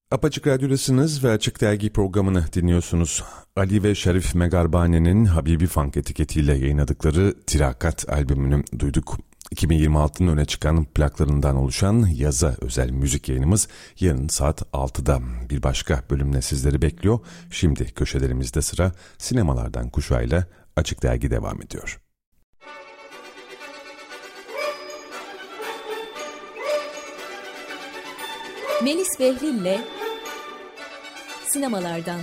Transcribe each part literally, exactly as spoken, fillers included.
Apaçık Radyo'dasınız ve Açık Dergi programını dinliyorsunuz. Ali ve Şerif Megarbani'nin Habibi Funk etiketiyle yayınladıkları Tirakat albümünü duyduk. iki bin yirmi altının öne çıkan plaklarından oluşan yaza özel müzik yayınımız yarın saat altıda bir başka bölümle sizleri bekliyor. Şimdi köşelerimizde sıra sinemalardan kuşağıyla Açık Dergi devam ediyor. Melis Behlil'le sinemalardan.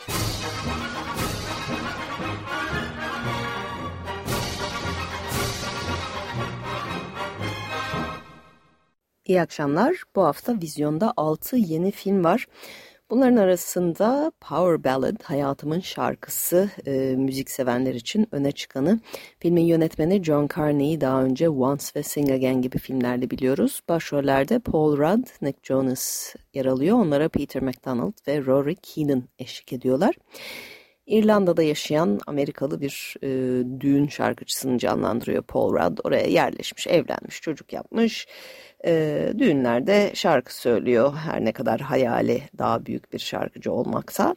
İyi akşamlar. Bu hafta vizyonda altı yeni film var. Bunların arasında Power Ballad, Hayatımın Şarkısı, e, müzik sevenler için öne çıkanı. Filmin yönetmeni John Carney'i daha önce Once ve Sing Again gibi filmlerde biliyoruz. Başrollerde Paul Rudd, Nick Jonas yer alıyor. Onlara Peter MacDonald ve Rory Keenan eşlik ediyorlar. İrlanda'da yaşayan Amerikalı bir e, düğün şarkıcısını canlandırıyor Paul Rudd. Oraya yerleşmiş, evlenmiş, çocuk yapmış. E, düğünlerde şarkı söylüyor. Her ne kadar hayali daha büyük bir şarkıcı olmaksa,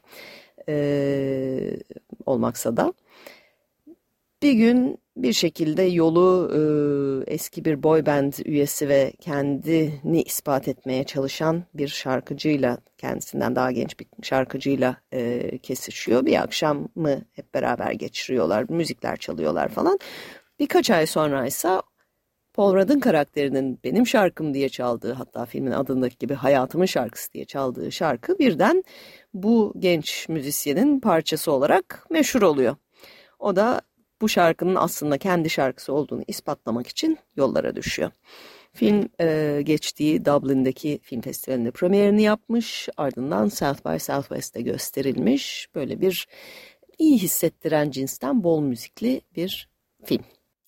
e, olmaksa da. Bir gün bir şekilde yolu e, eski bir boy band üyesi ve kendini ispat etmeye çalışan bir şarkıcıyla, kendisinden daha genç bir şarkıcıyla e, kesişiyor. Bir akşamı hep beraber geçiriyorlar, müzikler çalıyorlar falan. Birkaç ay sonra ise Paul Rudd'ın karakterinin benim şarkım diye çaldığı, hatta filmin adındaki gibi Hayatımın Şarkısı diye çaldığı şarkı birden bu genç müzisyenin parçası olarak meşhur oluyor. O da bu şarkının aslında kendi şarkısı olduğunu ispatlamak için yollara düşüyor. Film e, geçtiği Dublin'deki film festivalinde premierini yapmış, ardından South by Southwest'te gösterilmiş. Böyle bir iyi hissettiren cinsten bol müzikli bir film.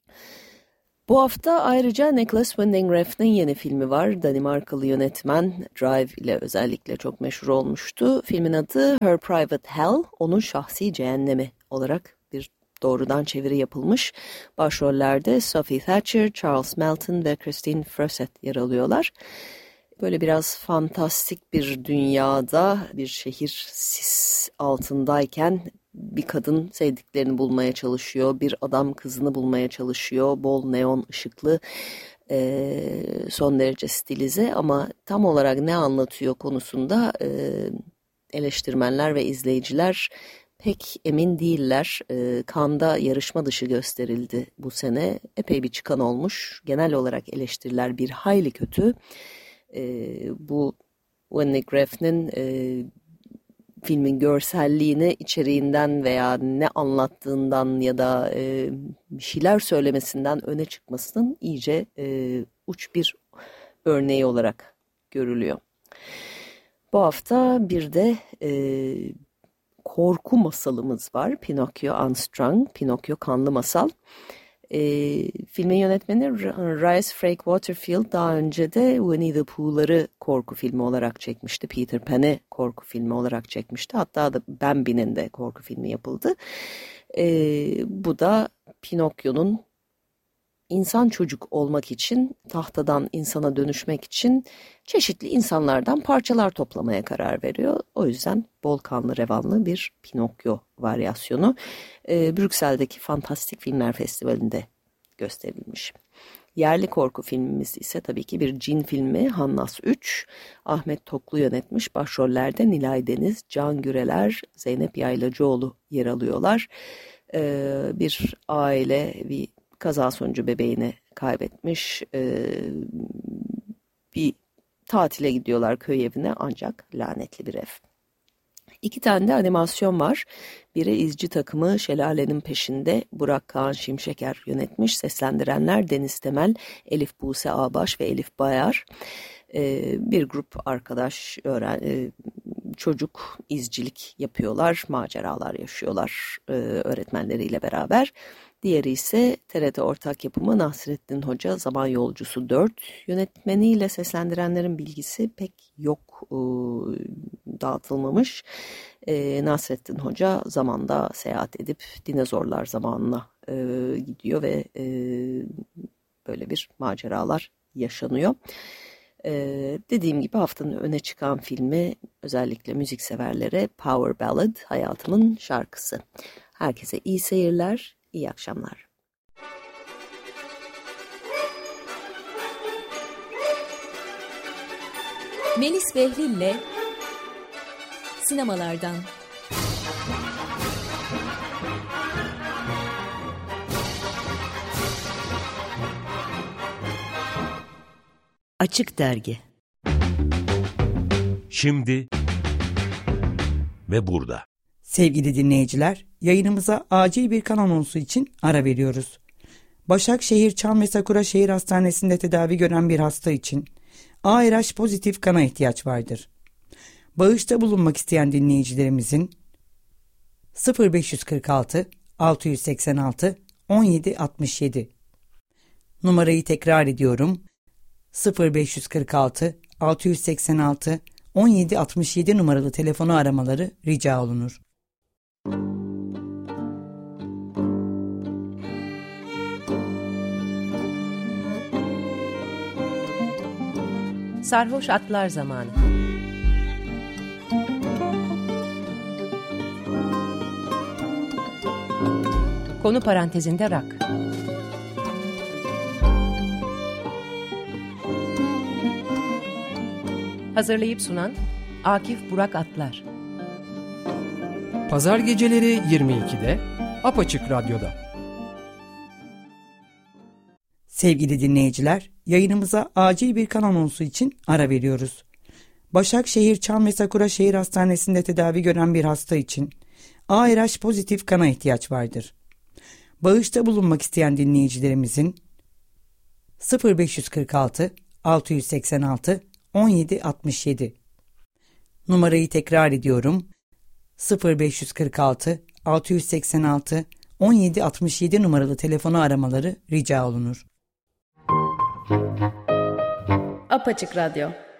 Bu hafta ayrıca Nicholas Winding Refn'in yeni filmi var. Danimarkalı yönetmen Drive ile özellikle çok meşhur olmuştu. Filmin adı Her Private Hell, onun şahsi cehennemi olarak bir doğrudan çeviri yapılmış. Başrollerde Sophie Thatcher, Charles Melton ve Christine Frosset yer alıyorlar. Böyle biraz fantastik bir dünyada, bir şehir sis altındayken bir kadın sevdiklerini bulmaya çalışıyor, bir adam kızını bulmaya çalışıyor. Bol neon ışıklı, e, son derece stilize ama tam olarak ne anlatıyor konusunda e, eleştirmenler ve izleyiciler pek emin değiller. E, Cannes'da yarışma dışı gösterildi bu sene. Epey bir çıkan olmuş. Genel olarak eleştiriler bir hayli kötü. E, bu Winding Refn'in e, filmin görselliğini içeriğinden veya ne anlattığından ya da e, bir şeyler söylemesinden öne çıkmasının iyice e, uç bir örneği olarak görülüyor. Bu hafta bir de e, korku masalımız var. Pinocchio Unstrung, Pinocchio Kanlı Masal. E, filmin yönetmeni Rhys Frake Waterfield daha önce de Winnie the Pooh'ları korku filmi olarak çekmişti. Peter Pan'i korku filmi olarak çekmişti. Hatta da Bambi'nin de korku filmi yapıldı. E, bu da Pinocchio'nun insan çocuk olmak için, tahtadan insana dönüşmek için çeşitli insanlardan parçalar toplamaya karar veriyor. O yüzden bol kanlı revanlı bir Pinokyo varyasyonu e, Brüksel'deki Fantastik Filmler Festivali'nde gösterilmiş. Yerli korku filmimiz ise tabii ki bir cin filmi Hannas üç. Ahmet Toklu yönetmiş. Başrollerde Nilay Deniz, Can Güreler, Zeynep Yaylacıoğlu yer alıyorlar. E, bir aile bir kaza sonucu bebeğini kaybetmiş, ee, bir tatile gidiyorlar köy evine ancak lanetli bir ev. İki tane de animasyon var. Biri İzci Takımı Şelalenin Peşinde, Burak Kağan Şimşeker yönetmiş. Seslendirenler Deniz Temel, Elif Buse Ağbaş ve Elif Bayar. Ee, bir grup arkadaş, öğren, e, çocuk izcilik yapıyorlar, maceralar yaşıyorlar e, öğretmenleriyle beraber. Diğeri ise T R T ortak yapımı Nasrettin Hoca Zaman Yolcusu dört. Yönetmeniyle seslendirenlerin bilgisi pek yok, e, dağıtılmamış. E, Nasrettin Hoca zamanda seyahat edip dinozorlar zamanına e, gidiyor ve e, böyle bir maceralar yaşanıyor. Ee, dediğim gibi haftanın öne çıkan filmi özellikle müzikseverlere Power Ballad, hayatımın şarkısı. Herkese iyi seyirler, iyi akşamlar. Melis Behlil'le sinemalardan. Açık Dergi. Şimdi ve burada. Sevgili dinleyiciler, yayınımıza acil bir kan anonsu için ara veriyoruz. Başakşehir Çam ve Sakura Şehir Hastanesi'nde tedavi gören bir hasta için A R H pozitif kana ihtiyaç vardır. Bağışta bulunmak isteyen dinleyicilerimizin sıfır beş kırk altı altı yüz seksen altı on yedi altmış yedi numarayı tekrar ediyorum. sıfır beş kırk altı altı yüz seksen altı on yedi altmış yedi numaralı telefonu aramaları rica olunur. Sarhoş Atlar Zamanı. Konu parantezinde rak. Hazırlayıp sunan Akif Burak Atlar. Pazar geceleri yirmi ikide Apaçık Radyo'da. Sevgili dinleyiciler, yayınımıza acil bir kan anonsu için ara veriyoruz. Başakşehir Çam ve Sakura Şehir Hastanesi'nde tedavi gören bir hasta için A R H pozitif kana ihtiyaç vardır. Bağışta bulunmak isteyen dinleyicilerimizin sıfır beş kırk altı altı yüz seksen altı on yedi altmış yedi numarayı tekrar ediyorum. sıfır beş kırk altı altı yüz seksen altı on yedi altmış yedi numaralı telefonu aramaları rica olunur. Apaçık Radyo.